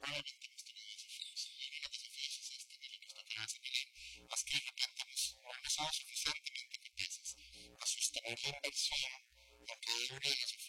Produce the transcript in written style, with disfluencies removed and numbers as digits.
probablemente hemos tenido desafíos y uno de los desafíos es este, de lo que planteabas, Emilio, es que de repente no somos suficientemente capaces de sostener la inversión, aunque debería